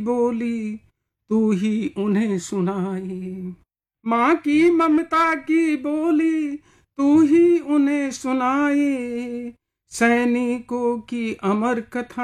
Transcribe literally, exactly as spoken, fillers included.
बोली तू ही उन्हें सुनाए, माँ की ममता की बोली तू ही उन्हें सुनाए, सैनिकों की अमर कथा